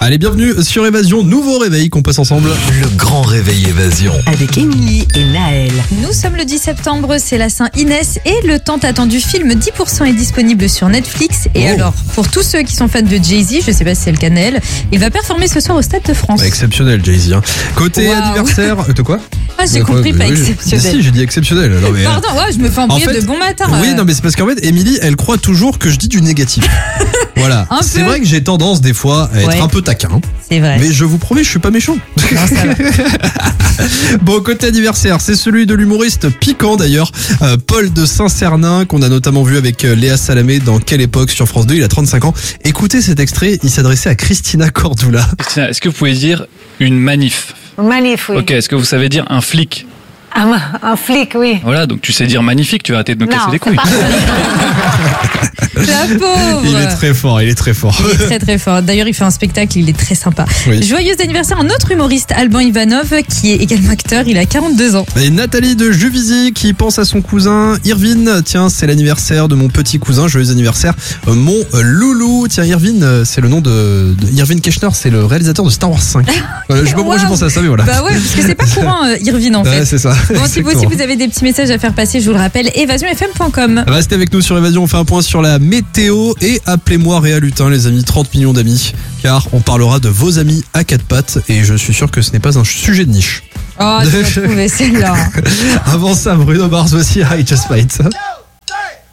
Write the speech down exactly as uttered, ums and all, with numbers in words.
Allez, bienvenue sur Évasion, nouveau réveil qu'on passe ensemble. Le grand réveil Évasion. Avec Émilie et Naël. Nous sommes le dix septembre, c'est la Saint-Inès et le tant attendu film dix pour cent est disponible sur Netflix. Et Oh. alors, pour tous ceux qui sont fans de Jay-Z, je sais pas si c'est le cas Naël, il va performer ce soir au Stade de France. Ouais, exceptionnel, Jay-Z. Hein. Côté Wow. anniversaire, euh, de quoi Ah, j'ai De quoi compris, pas Oui, exceptionnel. Si, j'ai dit exceptionnel. Non, mais, euh, Pardon, ouais, je me fais embrouiller fait, de bon matin. Oui, euh. non, mais c'est parce qu'en fait, Émilie, elle croit toujours que je dis du négatif. Voilà. Un C'est peu. vrai que j'ai tendance, des fois, à être Ouais. un peu taquin. C'est vrai. Mais je vous promets, je suis pas méchant. Non, ça va. Bon, côté anniversaire, c'est celui de l'humoriste piquant d'ailleurs, euh, Paul de Saint-Cernin, qu'on a notamment vu avec euh, Léa Salamé dans Quelle époque sur France deux, il a trente-cinq ans. Écoutez cet extrait, il s'adressait à Christina Cordula. Christina, est-ce que vous pouvez dire une manif? Manif, oui. Ok, est-ce que vous savez dire un flic? Un, un flic, oui. Voilà, donc tu sais dire magnifique, tu vas arrêter de me casser Non, les couilles. La pauvre. Il est très fort, il est très fort. Il est très très fort. D'ailleurs, il fait un spectacle, il est très sympa. Oui. Joyeux anniversaire à un autre humoriste, Alban Ivanov, qui est également acteur. Il a quarante-deux ans. Et Nathalie de Juvisy qui pense à son cousin Irvine. Tiens, c'est l'anniversaire de mon petit cousin. Joyeux anniversaire, euh, mon euh, loulou. Tiens, Irvine, euh, c'est le nom de, de Irvine Keschner, c'est le réalisateur de Star Wars cinq. Euh, je sais pas pourquoi j'ai Wow. pensé à ça, mais voilà. Bah ouais, parce que c'est pas courant, euh, Irvine, en fait. Ouais, c'est ça. Bon, si vous aussi Exactement. vous avez des petits messages à faire passer, je vous le rappelle, évasion f m point com. Restez avec nous sur Évasion, on fait un point sur la météo et appelez-moi Réalutin les amis, trente millions d'amis, car on parlera de vos amis à quatre pattes et je suis sûr que ce n'est pas un sujet de niche. Oh, tu vas trouver celle-là. Avant ça, Bruno Mars, voici I Just Might.